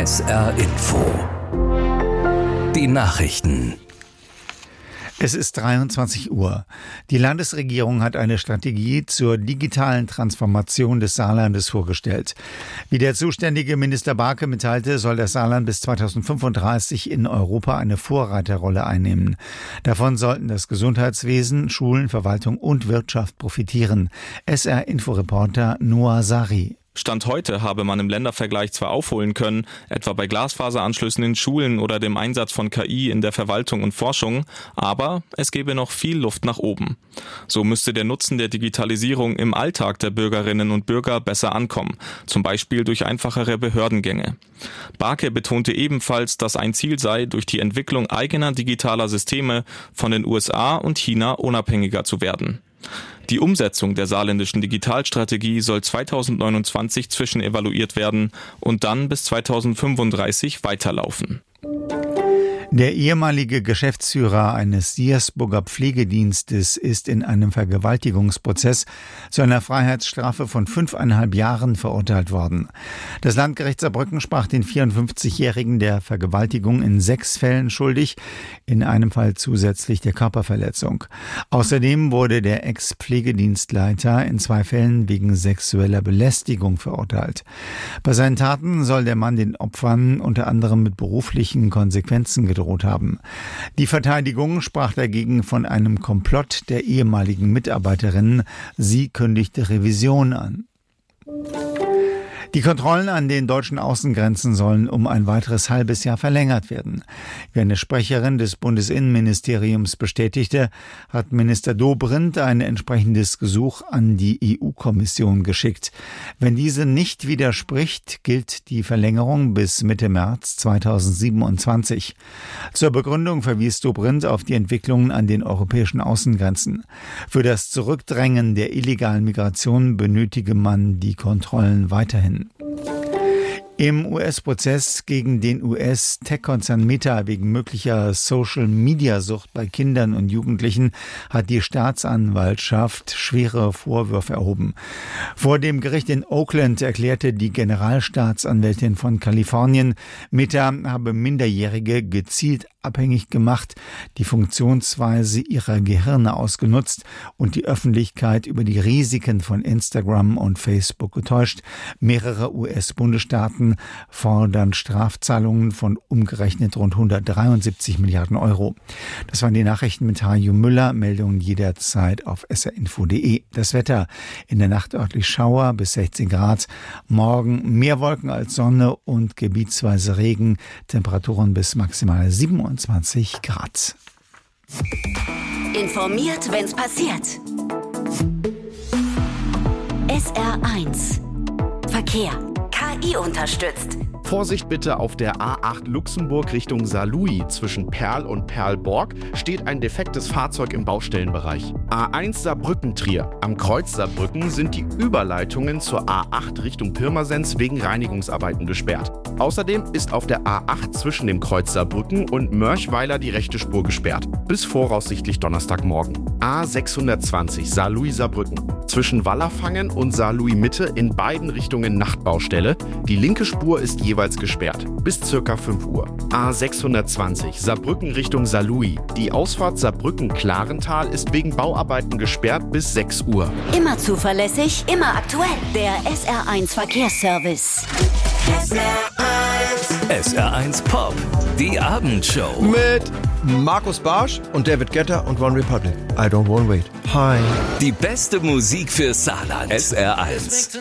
SR Info. Die Nachrichten. Es ist 23 Uhr. Die Landesregierung hat eine Strategie zur digitalen Transformation des Saarlandes vorgestellt. Wie der zuständige Minister Barke mitteilte, soll das Saarland bis 2035 in Europa eine Vorreiterrolle einnehmen. Davon sollten das Gesundheitswesen, Schulen, Verwaltung und Wirtschaft profitieren. SR-Info-Reporter Noah Sari. Stand heute habe man im Ländervergleich zwar aufholen können, etwa bei Glasfaseranschlüssen in Schulen oder dem Einsatz von KI in der Verwaltung und Forschung, aber es gäbe noch viel Luft nach oben. So müsste der Nutzen der Digitalisierung im Alltag der Bürgerinnen und Bürger besser ankommen, zum Beispiel durch einfachere Behördengänge. Barke betonte ebenfalls, dass ein Ziel sei, durch die Entwicklung eigener digitaler Systeme von den USA und China unabhängiger zu werden. Die Umsetzung der saarländischen Digitalstrategie soll 2029 zwischenevaluiert werden und dann bis 2035 weiterlaufen. Der ehemalige Geschäftsführer eines Diersburger Pflegedienstes ist in einem Vergewaltigungsprozess zu einer Freiheitsstrafe von 5,5 Jahren verurteilt worden. Das Landgericht Saarbrücken sprach den 54-Jährigen der Vergewaltigung in 6 Fällen schuldig, in einem Fall zusätzlich der Körperverletzung. Außerdem wurde der Ex-Pflegedienstleiter in 2 Fällen wegen sexueller Belästigung verurteilt. Bei seinen Taten soll der Mann den Opfern unter anderem mit beruflichen Konsequenzen gedroht haben. Die Verteidigung sprach dagegen von einem Komplott der ehemaligen Mitarbeiterinnen. Sie kündigte Revision an. Die Kontrollen an den deutschen Außengrenzen sollen um ein weiteres halbes Jahr verlängert werden. Wie eine Sprecherin des Bundesinnenministeriums bestätigte, hat Minister Dobrindt ein entsprechendes Gesuch an die EU-Kommission geschickt. Wenn diese nicht widerspricht, gilt die Verlängerung bis Mitte März 2027. Zur Begründung verwies Dobrindt auf die Entwicklungen an den europäischen Außengrenzen. Für das Zurückdrängen der illegalen Migration benötige man die Kontrollen weiterhin. Im US-Prozess gegen den US-Tech-Konzern Meta wegen möglicher Social-Media-Sucht bei Kindern und Jugendlichen hat die Staatsanwaltschaft schwere Vorwürfe erhoben. Vor dem Gericht in Oakland erklärte die Generalstaatsanwältin von Kalifornien, Meta habe Minderjährige gezielt abhängig gemacht, die Funktionsweise ihrer Gehirne ausgenutzt und die Öffentlichkeit über die Risiken von Instagram und Facebook getäuscht. Mehrere US-Bundesstaaten fordern Strafzahlungen von umgerechnet rund 173 Milliarden Euro. Das waren die Nachrichten mit Hajo Müller. Meldungen jederzeit auf srinfo.de. Das Wetter: in der Nacht örtlich Schauer bis 16 Grad. Morgen mehr Wolken als Sonne und gebietsweise Regen. Temperaturen bis maximal 27 Grad. Informiert, wenn's passiert. SR1 Verkehr. KI unterstützt. Vorsicht bitte, auf der A8 Luxemburg Richtung Saarlouis zwischen Perl und Perlborg steht ein defektes Fahrzeug im Baustellenbereich. A1 Saarbrücken-Trier. Am Kreuz Saarbrücken sind die Überleitungen zur A8 Richtung Pirmasens wegen Reinigungsarbeiten gesperrt. Außerdem ist auf der A8 zwischen dem Kreuz Saarbrücken und Mörchweiler die rechte Spur gesperrt. Bis voraussichtlich Donnerstagmorgen. A620 Saarlouis-Saarbrücken. Zwischen Wallerfangen und Saarlouis-Mitte in beiden Richtungen Nachtbaustelle. Die linke Spur ist jeweils gesperrt. Bis ca. 5 Uhr. A620 Saarbrücken Richtung Saarlouis. Die Ausfahrt Saarbrücken-Klarental ist wegen Bauarbeiten gesperrt bis 6 Uhr. Immer zuverlässig, immer aktuell. Der SR1 Verkehrsservice. SR1 Pop, die Abendshow. Mit Markus Barsch und David Guetta und One Republic. I don't wanna wait. Hi. Die beste Musik für Saarland. SR1.